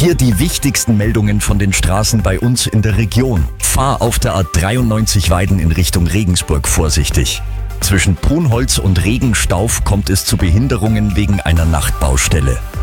Hier die wichtigsten Meldungen von den Straßen bei uns in der Region. Fahr auf der A93 Weiden in Richtung Regensburg vorsichtig. Zwischen Punholz und Regenstauf kommt es zu Behinderungen wegen einer Nachtbaustelle.